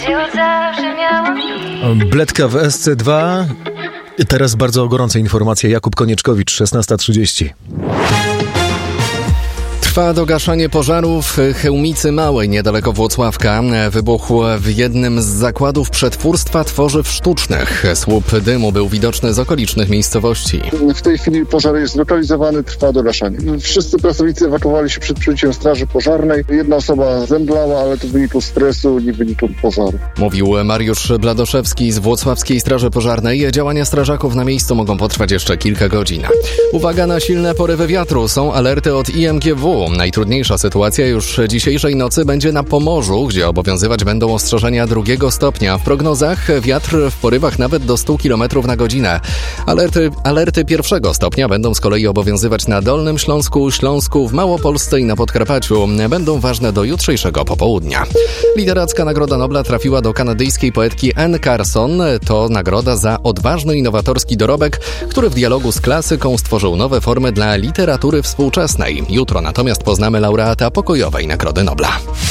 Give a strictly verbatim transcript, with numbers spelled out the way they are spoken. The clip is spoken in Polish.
Bledka w S C dwa. Teraz bardzo gorące informacje. Jakub Konieczkowicz, szesnasta trzydzieści. Trwa dogaszanie pożaru w Chełmicy Małej, niedaleko Włocławka. Wybuchł w jednym z zakładów przetwórstwa tworzyw sztucznych. Słup dymu był widoczny z okolicznych miejscowości. W tej chwili pożar jest zlokalizowany, trwa dogaszanie. Wszyscy pracownicy ewakuowali się przed przybyciem straży pożarnej. Jedna osoba zemdlała, ale to w wyniku stresu, nie w wyniku pożaru. Mówił Mariusz Bladoszewski z Włocławskiej Straży Pożarnej. Działania strażaków na miejscu mogą potrwać jeszcze kilka godzin. Uwaga na silne porywy wiatru. Są alerty od I M G W. Najtrudniejsza sytuacja już dzisiejszej nocy będzie na Pomorzu, gdzie obowiązywać będą ostrzeżenia drugiego stopnia. W prognozach wiatr w porywach nawet do stu kilometrów na godzinę. Alerty, alerty pierwszego stopnia będą z kolei obowiązywać na Dolnym Śląsku, Śląsku, w Małopolsce i na Podkarpaciu. Będą ważne do jutrzejszego popołudnia. Literacka Nagroda Nobla trafiła do kanadyjskiej poetki Anne Carson. To nagroda za odważny i nowatorski dorobek, który w dialogu z klasyką stworzył nowe formy dla literatury współczesnej. Jutro natomiast poznamy laureata pokojowej Nagrody Nobla.